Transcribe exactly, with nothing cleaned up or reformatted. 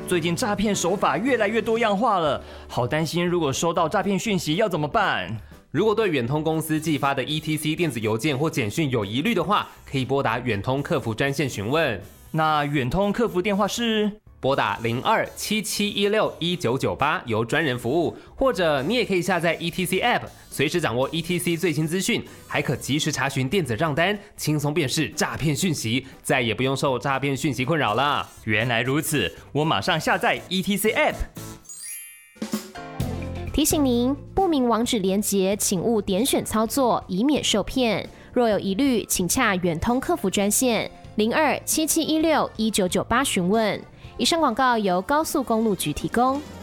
最近诈骗手法越来越多样化了，好担心如果收到诈骗讯息要怎么办？ 如果对远通公司寄发的 E T C 电子邮件或简讯有疑虑的话，可以拨打远通客服专线询问。 那远通客服电话是？ 拨打零二七七一六一九九八，由专人服务，或者你也可以下载 E T C App， 随时掌握 E T C 最新资讯，还可及时查询电子账单，轻松辨识诈骗讯息，再也不用受诈骗讯息困扰了。 原来如此，我马上下载 E T C App。 提醒您，不明网址连结，请勿点选操作，以免受骗。若有疑虑，请洽远通客服专线零二七七一六一九九八询问。以上广告由高速公路局提供。